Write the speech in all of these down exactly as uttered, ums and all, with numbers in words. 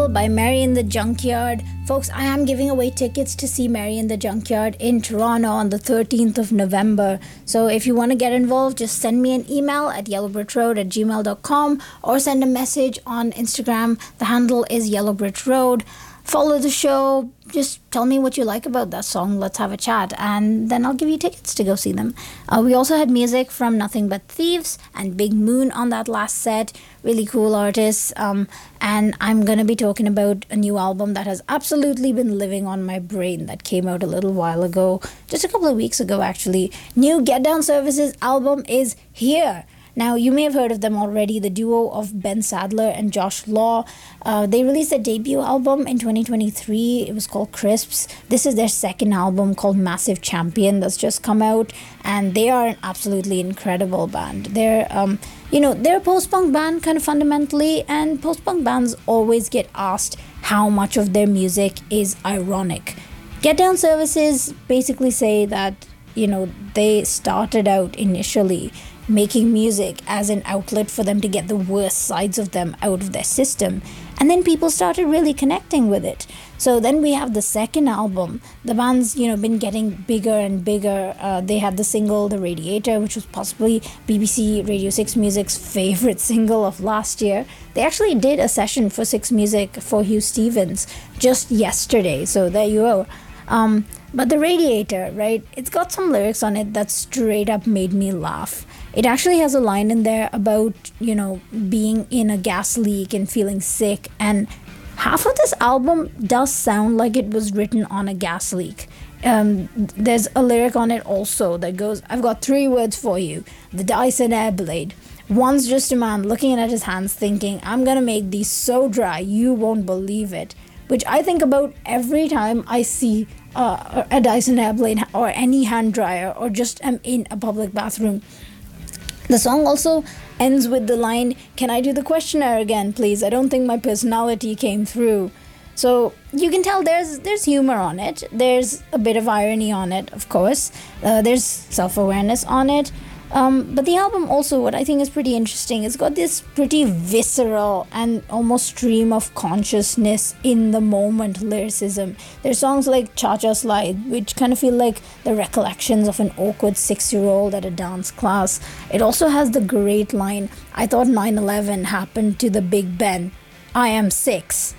by Mary in the Junkyard. Folks, I am giving away tickets to see Mary in the Junkyard in Toronto on the thirteenth of November. So if you want to get involved, just send me an email at yellowbritroad at gmail dot com or send a message on Instagram. The handle is yellowbritroad. Follow the show. Just tell me what you like about that song. Let's have a chat. And then I'll give you tickets to go see them. Uh, we also had music from Nothing But Thieves and Big Moon on that last set. Really cool artists. Um, and I'm going to be talking about a new album that has absolutely been living on my brain that came out a little while ago. Just a couple of weeks ago, actually. New Get Down Services album is here. Now, you may have heard of them already, the duo of Ben Sadler and Josh Law. Uh, they released their debut album in twenty twenty-three. It was called Crisps. This is their second album called Massive Champion that's just come out. And they are an absolutely incredible band. They're, um, you know, they're a post-punk band kind of fundamentally. And post-punk bands always get asked how much of their music is ironic. Get Down Services basically say that, you know, they started out initially making music as an outlet for them to get the worst sides of them out of their system. And then people started really connecting with it. So then we have the second album. The band's, you know, been getting bigger and bigger. Uh, they had the single, The Radiator, which was possibly B B C Radio six Music's favorite single of last year. They actually did a session for six Music for Hugh Stevens just yesterday. So there you go. Um, but The Radiator, right? It's got some lyrics on it that straight up made me laugh. It actually has a line in there about, you know, being in a gas leak and feeling sick. And half of this album does sound like it was written on a gas leak. Um, there's a lyric on it also that goes, I've got three words for you. The Dyson Airblade. One's just a man looking at his hands thinking, I'm going to make these so dry you won't believe it. Which I think about every time I see uh, a Dyson Airblade or any hand dryer or just am in a public bathroom. The song also ends with the line, can I do the questionnaire again, please? I don't think my personality came through. So you can tell there's there's humor on it. There's a bit of irony on it, of course. Uh, there's self-awareness on it. Um, but the album also, what I think is pretty interesting, it's got this pretty visceral and almost stream of consciousness in the moment lyricism. There's songs like Cha Cha Slide, which kind of feel like the recollections of an awkward six-year-old at a dance class. It also has the great line, I thought nine eleven happened to the Big Ben. I am six.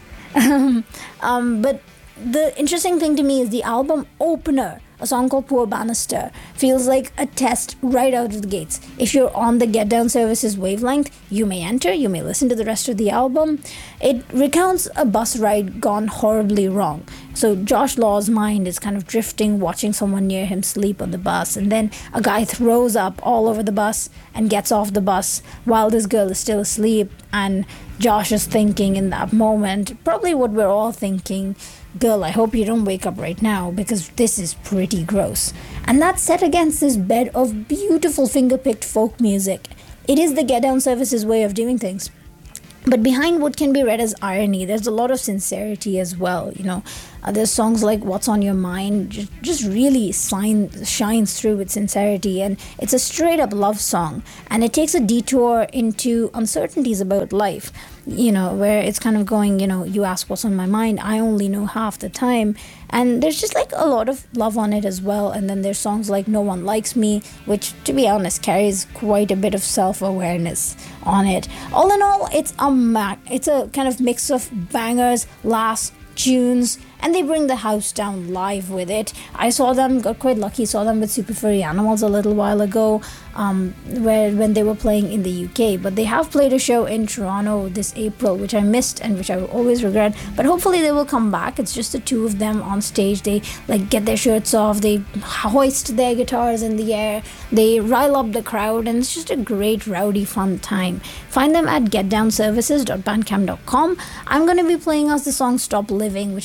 um, but the interesting thing to me is the album opener, a song called Poor Bannister, feels like a test right out of the gates. If you're on the Get Down Services wavelength, you may enter, you may listen to the rest of the album. It recounts a bus ride gone horribly wrong. So Josh Law's mind is kind of drifting, watching someone near him sleep on the bus, and then a guy throws up all over the bus and gets off the bus while this girl is still asleep, and Josh is thinking in that moment, probably what we're all thinking, girl, I hope you don't wake up right now because this is pretty gross. And that's set against this bed of beautiful finger-picked folk music. It is the Get Down Services way of doing things. But behind what can be read as irony, there's a lot of sincerity as well, you know. Uh, there's songs like What's on Your Mind, just, just really shine, shines through with sincerity. And it's a straight-up love song. And it takes a detour into uncertainties about life, you know, where it's kind of going, you know, you ask what's on my mind, I only know half the time. And there's just like a lot of love on it as well. And then there's songs like No One Likes Me, which, to be honest, carries quite a bit of self-awareness on it. All in all, it's a ma- it's a kind of mix of bangers, laughs, tunes, and they bring the house down live with it. I saw them, got quite lucky, saw them with Super Furry Animals a little while ago, um, where when they were playing in the U K. But they have played a show in Toronto this April, which I missed and which I will always regret. But hopefully they will come back. It's just the two of them on stage. They like get their shirts off, they hoist their guitars in the air, they rile up the crowd, and it's just a great, rowdy, fun time. Find them at get down services dot bandcamp dot com. I'm going to be playing us the song Stop Living, which is one that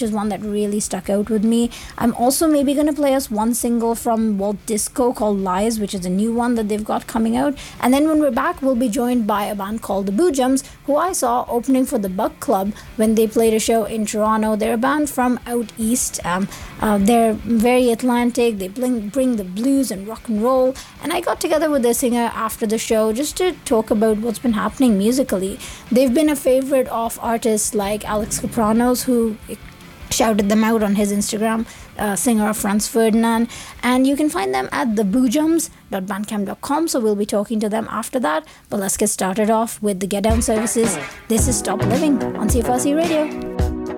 really stuck out with me. I'm also maybe going to play us one single from Walt Disco called Lies, which is a new one that they've got coming out. And then when we're back, we'll be joined by a band called the Boojums, who I saw opening for the Buck Club when they played a show in Toronto. They're a band from out east. Um, uh, they're very Atlantic. They bring, bring the blues and rock and roll. And I got together with their singer after the show just to talk about what's been happening musically. They've been a favorite of artists like Alex Kapranos, who shouted them out on his Instagram, uh, singer of Franz Ferdinand. And you can find them at the boojums dot bandcamp dot com, so we'll be talking to them after that. But let's get started off with the Get Down services. This is Stop Living on C F R C Radio.